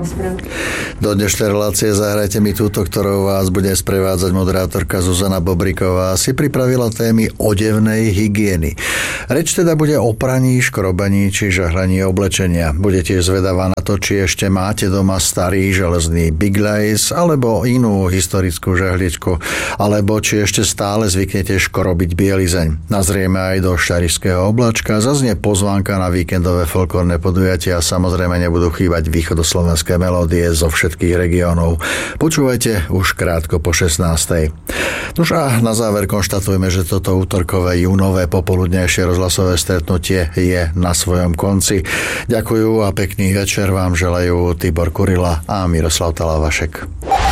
samospráv. Do dnešnej relácie Zahrajte mi túto, ktorou vás bude sprevádzať moderátorka Zuzana Bobriková, si pripravila témy odevnej hygieny. Reč teda bude o praní, škrobení či žahraní oblečenia. Budete zvedavá na to, či ešte máte doma starý železný Big Lace alebo inú historickú žehličku, alebo či ešte stále zvyknete škrobiť bielizeň. Nazrieme aj do šarišského obláčka, zaznie pozvánka na víkendové folklórne podujatia a samozrejme nebudú chýbať východoslovenské melódie zo všetkých regiónov. Počúvajte už krátko po 16. Nož a na záver konštatujeme, že toto útorkové júnové popoludnejšie rozhlasové stretnutie je na svojom konci. Ďakujú a pekný večer vám želajú Tibor Kurila a Miroslav Talavašek.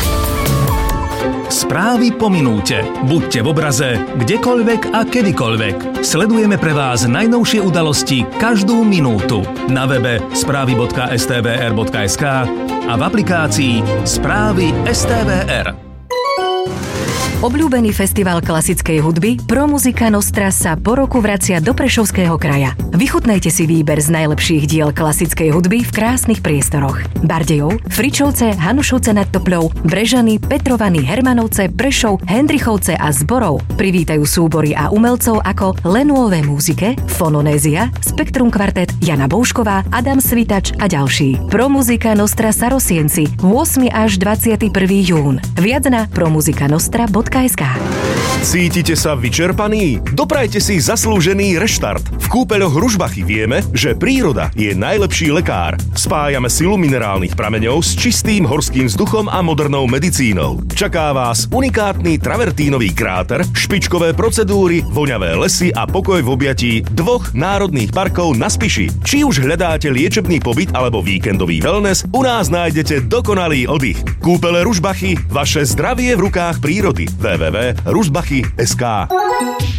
Správy po minúte. Buďte v obraze, kdekoľvek a kedykoľvek. Sledujeme pre vás najnovšie udalosti každú minútu. Na webe správy.stvr.sk a v aplikácii Správy STVR. Obľúbený festival klasickej hudby Pro Musica Nostra sa po roku vracia do Prešovského kraja. Vychutnajte si výber z najlepších diel klasickej hudby v krásnych priestoroch. Bardejov, Fričovce, Hanušovce nad Topľou, Brežany, Petrovany, Hermanovce, Prešov, Hendrichovce a Zborov privítajú súbory a umelcov ako Lenuové múzike, Fononézia, Spektrum kvartet, Jana Boušková, Adam Svitač a ďalší. Pro Musica Nostra Sarosienci 8. až 21. jún. Viac na promuzikanostra.sk. Cítite sa vyčerpaní? Doprajte si zaslúžený reštart. V kúpeľoch Ružbachy vieme, že príroda je najlepší lekár. Spájame silu minerálnych prameňov s čistým horským vzduchom a modernou medicínou. Čaká vás unikátny travertínový kráter, špičkové procedúry, voňavé lesy a pokoj v objatí 2 národných parkov na Spiši. Či už hľadáte liečebný pobyt alebo víkendový wellness, u nás nájdete dokonalý oddych. Kúpele Ružbachy, vaše zdravie v rukách prírody. www.ružbachy.sk